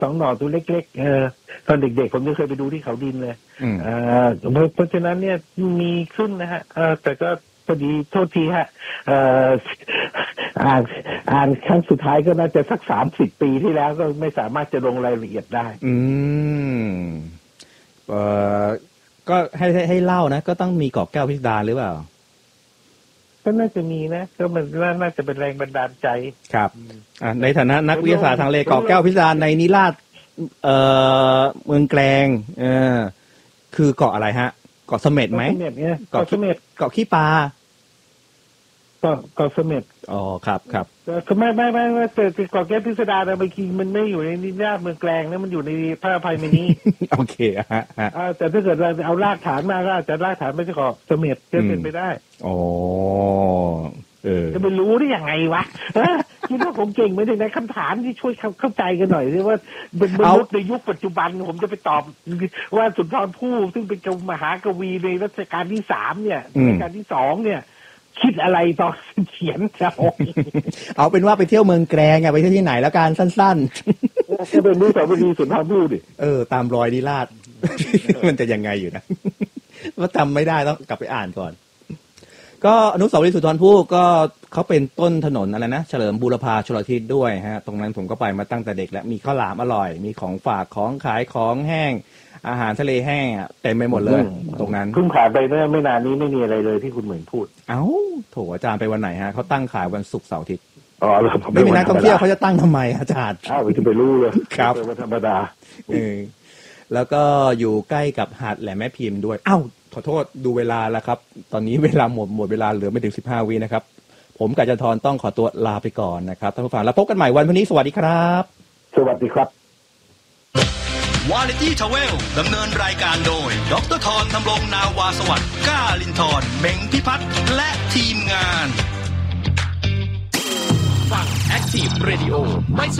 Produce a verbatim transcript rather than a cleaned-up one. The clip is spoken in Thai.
สองหน่อตัวเล็กๆเออตอนเด็กๆผมจะเคยไปดูที่เขาดินเลยเออเพราะฉะนั้นเนี่ยมีขึ้นนะฮะเออแต่ก็พอดีโทษทีฮะเอ่ออ่านอ่านครั้งสุดท้ายก็น่าจะสักสามสิบปีที่แล้วก็ไม่สามารถจะลงรายละเอียดได้อืมเอ่อก็ให้ให้ให้เล่านะก็ต้องมีเกาะแก้วพิสดารหรือเปล่าก็น่าจะมีนะก็มันน่าจะเป็นแรงบันดาลใจครับอ่าในฐานะนักวิทยาศาสตร์ทางทะเลเกาะแก้วพิสดารในนิราศเอ่อเมืองแกลงเออคือเกาะอะไรฮะเกาะเสม็ดไหมเกาะเสม็ดเกาะขี้ปลาเกาะเกาะเสม็ดอ๋อครับครับก็ไม่ไม่ไม่ไม่แต่เกาะแก้วพิสดารบางทีมันไม่อยู่ในนิราศเมืองแกลงนะมันอยู่ในพระอภัยมณีโอเคฮะฮะแต่ถ้าเกิดเราเอารากฐานมาก็อาจจะรากฐานไม่ใช่เกาะเสม็ดจะเป็นไปได้อ๋อเออจะไปรู้ได้ยังไงวะคิดว่าผมเก่งไม่ได้นะคำถามที่ช่วยเข้าใจกันหน่อยสิว่าเป็นมนุษย์ในยุคปัจจุบันผมจะไปตอบว่าสุนทรภู่ซึ่งเป็นมหากวีในรัชกาลที่สามเนี่ยรัชกาลที่สองเนี่ยคิดอะไรตอนเขียนจะเอาเป็นว่าไปเที่ยวเมืองแกลงอะไปเที่ยวที่ไหนแล้วกันสั้นๆก็เป็นรูปแบบวิธีสุนทรภู่ดิเออตามรอยนิราศมันจะยังไงอยู่นะว่าจำไม่ได้ต้องกลับไปอ่านก่อนก็อนุสาวรีย์สุนทรภู่ก็เขาเป็นต้นถนนอะไรนะเฉลิมบูรพาชลทิศด้วยฮะตรงนั้นผมก็ไปมาตั้งแต่เด็กแล้วมีข้าวหลามอร่อยมีของฝากของขายของแห้งอาหารทะเลแห้งเต็มไปหมดเลยตรงนั้นเพิ่งผ่านไปเมื่อไม่นานนี้ไม่มีอะไรเลยที่คุณเหมือนพูดเอ้าโถอาจารย์ไปวันไหนฮะเขาตั้งขายวันศุกร์เสาร์อาทิตย์อ๋อไม่มีนักท่องเที่ยวเขาจะตั้งทำไมอาจารย์อ้าวจะไปรู้เลยครับเป็นวันธรรมดาเออแล้วก็อยู่ใกล้กับหาดแหลมแม่พิมพ์ด้วยอ้าวขอโทษดูเวลาแล้วครับตอนนี้เวลาหมดหมดเวลาเหลือไม่ถึงสิบห้าวินะครับผมกับอาจารย์ธรต้องขอตัวลาไปก่อนนะครับท่านผู้ฟังแล้วพบกันใหม่วันพรุ่งนี้สวัสดีครับสวัสดีครับ Quality Travel ดำเนินรายการโดยดร.ธรธำรงนาวาสวัสดิ์ก้าลินทร์เม้งพิพัฒน์และทีมงานฟัง Active Radio ไม่ส